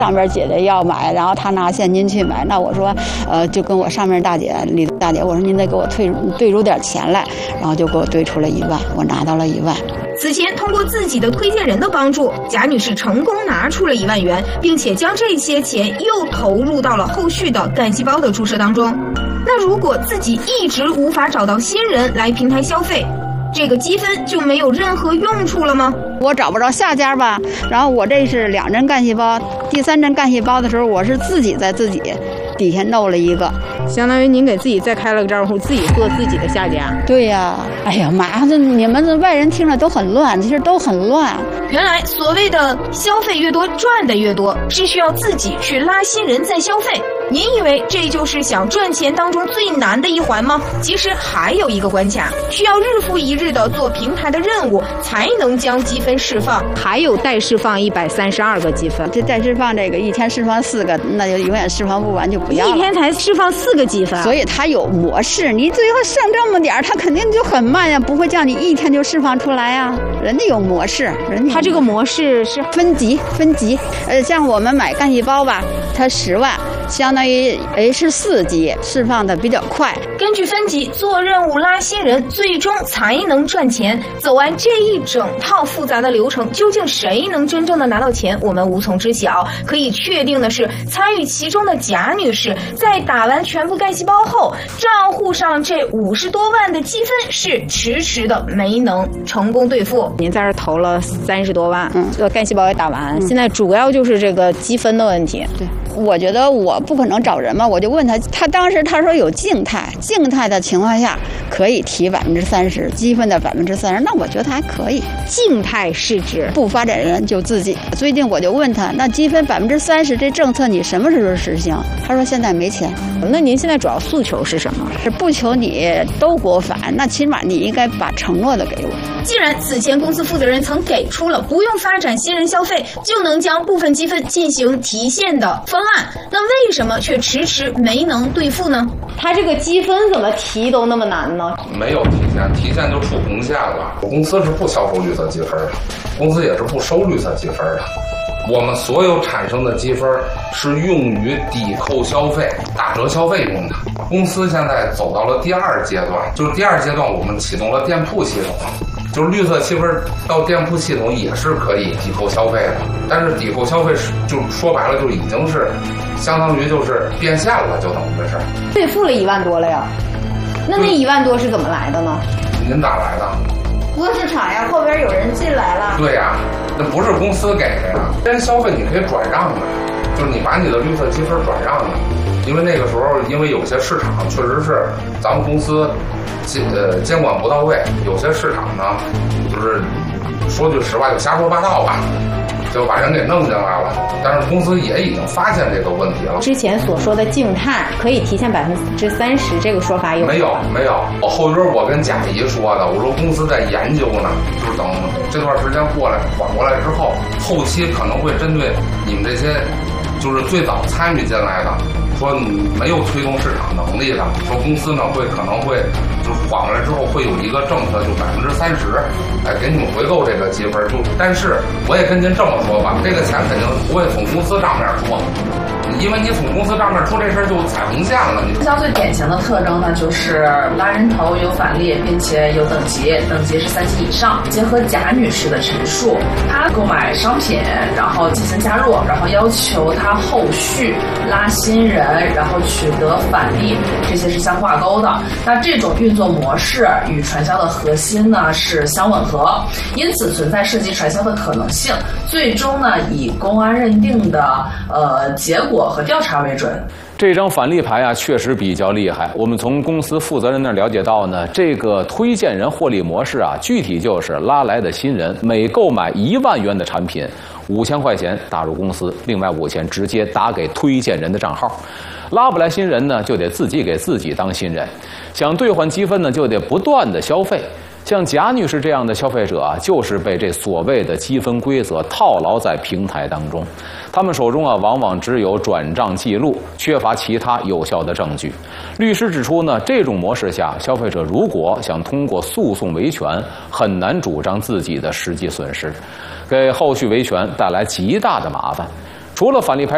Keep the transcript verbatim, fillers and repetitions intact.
上边姐姐要买，然后她拿现金去买，那我说，呃，就跟我上面大姐李大姐，我说您得给我退兑出点钱来，然后就给我兑出了一万，我拿到了一万。 此前通过自己的推荐人的帮助，贾女士成功拿出了一万元，并且将这些钱又投入到了后续的干细胞的注射当中。那如果自己一直无法找到新人来平台消费，这个积分就没有任何用处了吗？ 我找不着下家吧，然后我这是两针干细胞，第三针干细胞的时候，我是自己在自己底下弄了一个， 相当于您给自己再开了个账户，自己做自己的下家。 对呀，哎呀妈，这你们这外人听着都很乱，其实都很乱。 原来所谓的消费越多赚的越多，是需要自己去拉新人再消费。您以为这就是想赚钱当中最难的一环吗？其实还有一个关卡，需要日复一日的做平台的任务，才能将积分释放。 还有待释放一百三十二个积分， 这待释放这个一天释放四个，那就永远释放不完，就不要了。 一天才释放四个积分， 所以它有模式，你最后剩这么点，它肯定就很慢呀，不会叫你一天就释放出来呀。人家有模式，人家它这个模式是分级分级，呃，像我们买干细胞吧，它十万。相当于 H 四 级释放的比较快， 根据分级做任务拉新人，最终才能赚钱。走完这一整套复杂的流程，究竟谁能真正的拿到钱，我们无从知晓。可以确定的是，参与其中的贾女士在打完全部干细胞后，账户上这五十多万的积分是迟迟的没能成功兑付。 您在这投了三十多万，嗯，这个干细胞也打完，嗯，现在主要就是这个积分的问题。 对，我觉得我不可能找人嘛，我就问他，他当时他说有静态，静态的情况下可以提百分之三十积分的百分之三十，那我觉得还可以。 静态是指不发展人就自己。最近我就问他，那积分百分之三十这政策你什么时候实行？他说现在没钱。 那您现在主要诉求是什么？ 是不求你都给我返，那起码你应该把承诺的给我。 既然此前公司负责人曾给出了不用发展新人消费就能将部分积分进行提现的方案，那为什么却迟迟没能兑付呢？ 他这个积分怎么提都那么难呢？ 没有提现，提现就触红线了。公司是不销售绿色积分的，公司也是不收绿色积分的。我们所有产生的积分是用于抵扣消费、打折消费用的。公司现在走到了第二阶段，就是第二阶段我们启动了店铺系统，就是绿色积分到店铺系统也是可以抵扣消费的，但是抵扣消费是就说白了就已经是相当于就是变现了，就等于是兑付了一万多了呀。那那一万多是怎么来的呢？ 您咋来的？ 多市场呀，后边有人进来了。 对呀，那不是公司给的呀，真消费你可以转让的，就是你把你的绿色积分转让的。因为那个时候，因为有些市场确实是咱们公司监呃监管不到位，有些市场呢，就是说句实话就瞎说八道吧，就把人给弄进来了。但是公司也已经发现这个问题了。 之前所说的静态可以提现百分之三十，这个说法有没有？没有。我后边我跟贾姨说的，我说公司在研究呢，就是等这段时间过来缓过来之后，后期可能会针对你们这些就是最早参与进来的。说没有推动市场能力的，说公司呢会可能会就是缓过来之后会有一个政策，就百分之三十，哎，给你们回购这个积分。就但是我也跟您这么说吧，这个钱肯定不会从公司账面出，因为你从公司账面出这事儿就踩红线了。 直销最典型的特征呢，就是拉人头、有返利，并且有等级，等级是三级以上。结合贾女士的陈述，她购买商品，然后进行加入，然后要求她后续拉新人，然后取得返利，这些是相挂钩的。那这种运作模式与传销的核心呢是相吻合，因此存在涉及传销的可能性。最终呢，以公安认定的呃结果和调查为准。 这张返利牌啊，确实比较厉害。我们从公司负责人那儿了解到呢，这个推荐人获利模式啊，具体就是拉来的新人每购买一万元的产品，五千块钱打入公司，另外五千直接打给推荐人的账号。拉不来新人呢，就得自己给自己当新人。想兑换积分呢，就得不断的消费。像贾女士这样的消费者啊，就是被这所谓的积分规则套牢在平台当中。他们手中啊，往往只有转账记录，缺乏其他有效的证据。律师指出呢，这种模式下，消费者如果想通过诉讼维权，很难主张自己的实际损失，给后续维权带来极大的麻烦。除了返利牌